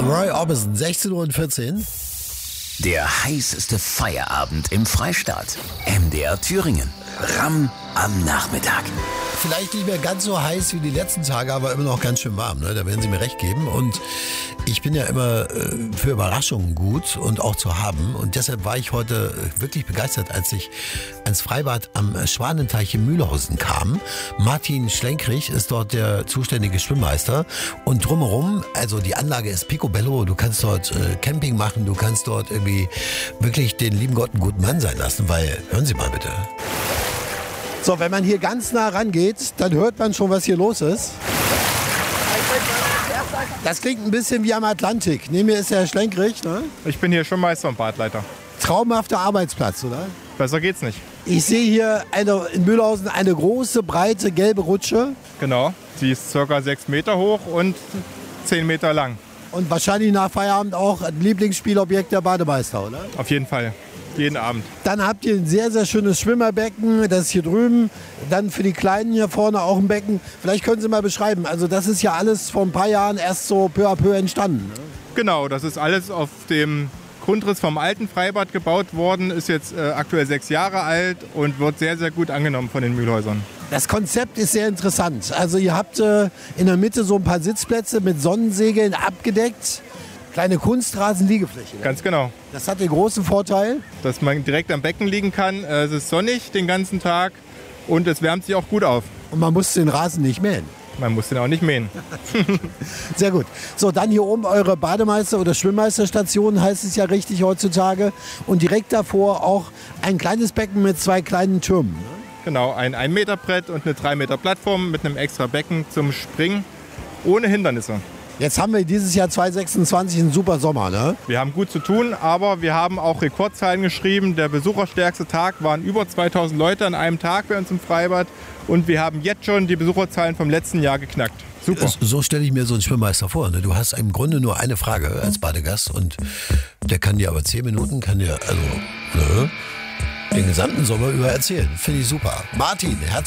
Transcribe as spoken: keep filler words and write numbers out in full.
Roy Orbison, sechzehn Uhr vierzehn. Der heißeste Feierabend im Freistaat. M D R Thüringen. Ramm am Nachmittag. Vielleicht nicht mehr ganz so heiß wie die letzten Tage, aber immer noch ganz schön warm. Ne? Da werden Sie mir recht geben. Und ich bin ja immer äh, für Überraschungen gut und auch zu haben. Und deshalb war ich heute wirklich begeistert, als ich ans Freibad am Schwanenteich in Mühlhausen kam. Martin Schlenkrich ist dort der zuständige Schwimmmeister. Und drumherum, also die Anlage ist picobello. Du kannst dort äh, Camping machen. Du kannst dort irgendwie wirklich den lieben Gott einen guten Mann sein lassen. Weil, hören Sie mal bitte. So, wenn man hier ganz nah rangeht, dann hört man schon, was hier los ist. Das klingt ein bisschen wie am Atlantik. Neben mir ist der Herr Schlenkrich, ne? Ich bin hier Schwimmmeister und Badleiter. Traumhafter Arbeitsplatz, oder? Besser geht's nicht. Ich sehe hier eine, in Mühlhausen eine große, breite, gelbe Rutsche. Genau, die ist ca. sechs Meter hoch und zehn Meter lang. Und wahrscheinlich nach Feierabend auch ein Lieblingsspielobjekt der Bademeister, oder? Auf jeden Fall. Jeden Abend. Dann habt ihr ein sehr, sehr schönes Schwimmerbecken, das ist hier drüben. Dann für die Kleinen hier vorne auch ein Becken. Vielleicht können Sie mal beschreiben, also das ist ja alles vor ein paar Jahren erst so peu à peu entstanden. Ne? Genau, das ist alles auf dem Grundriss vom alten Freibad gebaut worden, ist jetzt äh, aktuell sechs Jahre alt und wird sehr, sehr gut angenommen von den Mühlhäusern. Das Konzept ist sehr interessant. Also ihr habt äh, in der Mitte so ein paar Sitzplätze mit Sonnensegeln abgedeckt. Kleine Kunstrasenliegefläche. Ganz genau. Das hat den großen Vorteil, dass man direkt am Becken liegen kann. Es ist sonnig den ganzen Tag und es wärmt sich auch gut auf. Und man muss den Rasen nicht mähen. Man muss den auch nicht mähen. Sehr gut. So, dann hier oben eure Bademeister- oder Schwimmmeisterstation, heißt es ja richtig heutzutage. Und direkt davor auch ein kleines Becken mit zwei kleinen Türmen. Ne? Genau, ein ein Meter Brett und eine drei Meter Plattform mit einem extra Becken zum Springen ohne Hindernisse. Jetzt haben wir dieses Jahr zwanzig sechsundzwanzig einen super Sommer, ne? Wir haben gut zu tun, aber wir haben auch Rekordzahlen geschrieben. Der besucherstärkste Tag waren über zweitausend Leute an einem Tag bei uns im Freibad. Und wir haben jetzt schon die Besucherzahlen vom letzten Jahr geknackt. Super. So stelle ich mir so einen Schwimmmeister vor. Ne? Du hast im Grunde nur eine Frage als Badegast und der kann dir aber zehn Minuten, kann dir also ne, den gesamten Sommer über erzählen. Finde ich super. Martin, herzlich